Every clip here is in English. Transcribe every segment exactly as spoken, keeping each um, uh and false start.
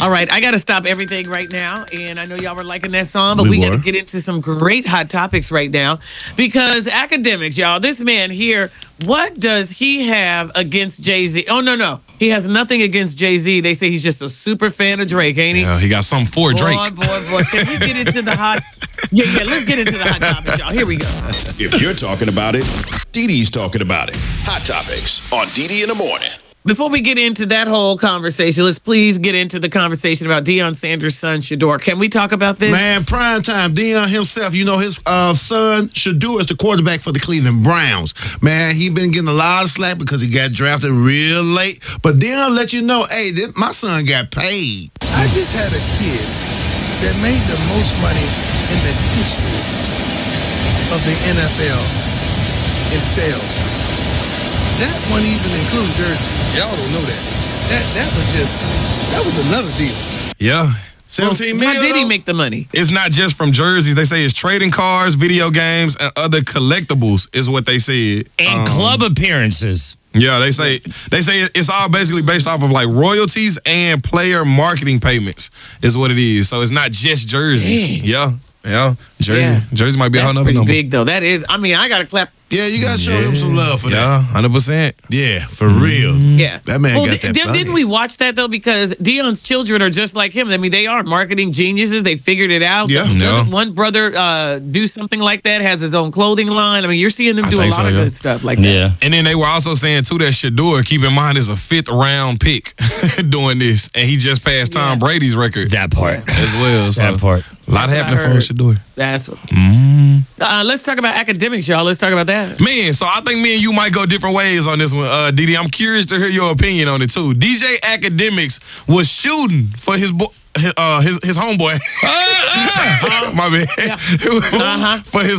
All right, I got to stop everything right now. And I know y'all were liking that song, but we, we got to get into some great hot topics right now. Because academics, y'all, this man here, what does he have against Jay-Z? Oh, no, no. He has nothing against Jay-Z. They say he's just a super fan of Drake, ain't he? Yeah, he got something for Drake. Boy, boy, boy. Can we get into the hot... Yeah, yeah, let's get into the hot topics, y'all. Here we go. If you're talking about it, Dee Dee's talking about it. Hot Topics on Dee Dee in the Morning. Before we get into that whole conversation, let's please get into the conversation about Deion Sanders' son, Shedeur. Can we talk about this? Man, prime time. Deion himself, you know, his uh, son, Shedeur, is the quarterback for the Cleveland Browns. Man, he been getting a lot of slack because he got drafted real late. But Deion let you know, hey, this, my son got paid. I just had a kid that made the most money in the history of the N F L in sales. That one even includes jerseys. Y'all don't know that. That that was just, that was another deal. Yeah. seventeen How million. did he make the money? It's not just from jerseys. They say it's trading cards, video games, and other collectibles is what they said. And Um, club appearances. Yeah, they say they say it's all basically based off of like royalties and player marketing payments is what it is. So it's not just jerseys. Dang. Yeah. Yeah. Jersey. Yeah. Jersey might be a whole That's nother pretty number. big, though. That is, I mean, I got to clap. Yeah, you got to show him some love for that. Yeah, one hundred percent. Yeah, for real. Yeah. That man well, got that di- money. Didn't we watch that, though? Because Deion's children are just like him. I mean, they are marketing geniuses. They figured it out. Yeah. Doesn't Yeah. one brother uh, do something like that, has his own clothing line? I mean, you're seeing them I do a think lot so, of yeah. good stuff like that. Yeah. And then they were also saying, too, that Shedeur, keep in mind, is a fifth round pick doing this. And he just passed Tom Yeah. Brady's record That part. as well. So That part. a lot That's happening what I for heard. Shedeur. That's what. Uh, let's talk about academics, y'all. Let's talk about that. Man, so I think me and you might go different ways on this one, uh, Dee Dee. I'm curious to hear your opinion on it, too. D J Academics was shooting for his boy. Uh, his his homeboy, my bad, Uh-huh. for his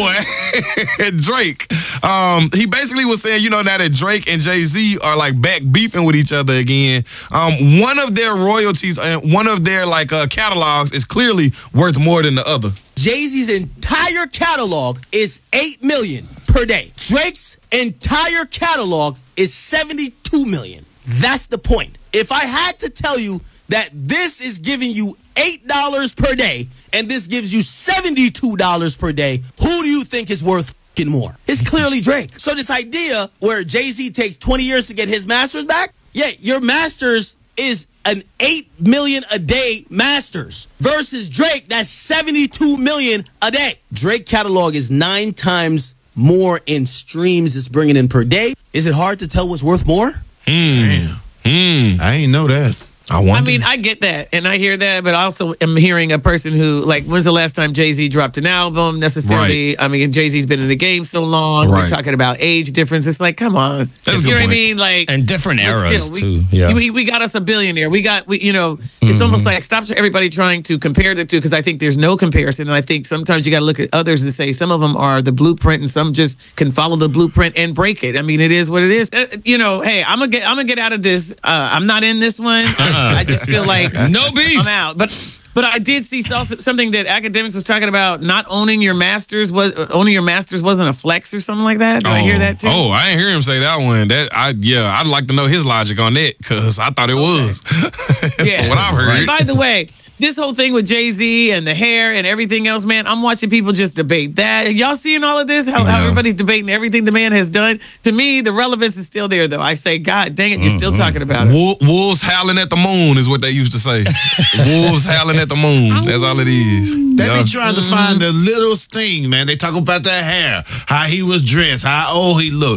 homeboy Drake. Um, he basically was saying, you know, now that Drake and Jay-Z are like back beefing with each other again. Um, one of their royalties and one of their like uh, catalogs is clearly worth more than the other. Jay-Z's entire catalog is eight million dollars per day. Drake's entire catalog is seventy-two million dollars. That's the point. If I had to tell you that this is giving you eight dollars per day and this gives you seventy-two dollars per day, who do you think is worth f***ing more? It's clearly Drake. So this idea where Jay-Z takes twenty years to get his masters back, yeah, your masters is an eight million a day masters versus Drake, that's seventy-two million a day. Drake catalog is nine times more in streams it's bringing in per day. Is it hard to tell what's worth more? Damn. Hmm. I ain't know that. I wonder. I mean, I get that, and I hear that, but I also am hearing a person who, like, when's the last time Jay-Z dropped an album, necessarily? I mean, Jay-Z's been in the game so long. Right. We're talking about age difference. It's like, come on. That's a you good know what I point. mean? Like, And different but eras, still, we, too. Yeah. We, we got us a billionaire. We got, we, you know, it's almost like stop everybody trying to compare the two, because I think there's no comparison. And I think sometimes you got to look at others and say some of them are the blueprint and some just can follow the blueprint and break it. I mean, it is what it is. Uh, you know, hey, I'm going to get I'm gonna get out of this. Uh, I'm not in this one. I just feel like No beef. I'm out. But but I did see also something that academics was talking about. Not owning your masters was uh, owning your masters wasn't a flex or something like that. Did I hear that too? Oh, I didn't hear him say that one. That I yeah, I'd like to know his logic on that because I thought it was. Yeah. From what I've heard. By the way, this whole thing with Jay-Z and the hair and everything else, man, I'm watching people just debate that. Y'all seeing all of this? How, how Yeah. everybody's debating everything the man has done? To me, the relevance is still there, though. I say, God dang it, you're still talking about it. Wol- Wolves howling at the moon is what they used to say. Wolves howling at the moon. That's all it is. They Yeah. be trying to find the littlest thing, man. They talk about that hair, how he was dressed, how old he looked.